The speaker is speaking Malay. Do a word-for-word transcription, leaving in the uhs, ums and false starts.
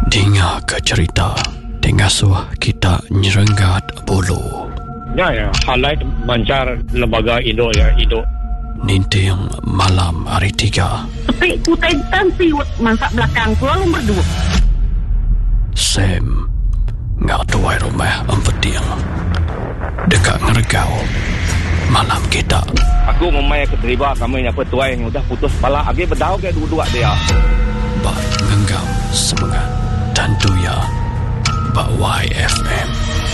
Dengar ke cerita Tengasuh kita nyerenggat bulu. Ya, ya. Highlight mancar lembaga Indo ya, Indo. Ninting malam hari tiga. Tapi kutai tan siwat masak belakang selalu berdua. Sam ngak tuai rumah empeting. Dekat ngergau malam kita. Aku memang keterima kami yang petuai yang udah putus kepala. Agi berdau ke dua-dua dia. Bak ngenggam semangat dan tuya Bak Y F M.